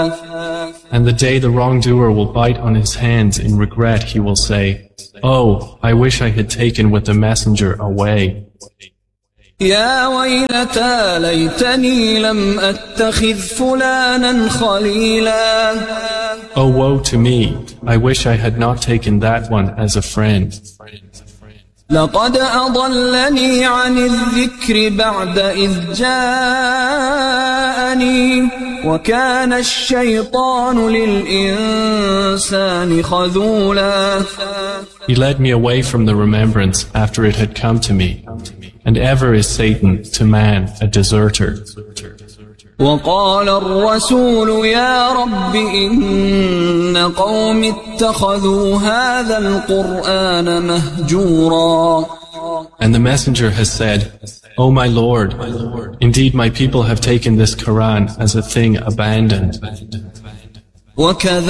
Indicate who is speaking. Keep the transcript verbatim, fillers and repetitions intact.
Speaker 1: And the day the wrongdoer will bite on his hands in regret, he will say, "Oh, I wish I had taken with the messenger away.
Speaker 2: يا ويلتى ليتني لم أتخذ فلانا خليلا.
Speaker 1: Oh, woe to me! I wish I had not taken that one as a friend.
Speaker 2: لقد أضلني عن الذكر بعد إذ جاءني وكان الشيطان للإنسان خذولا.
Speaker 1: He led me away from the remembrance after it had come to me, and ever is Satan to man a deserter.
Speaker 2: وقال الرسول يا رب إن قوم اتخذوا هذا القرآن مهجورا.
Speaker 1: And the messenger has said, "O my Lord, indeed my people have taken this Quran as a thing abandoned."
Speaker 2: وكذلك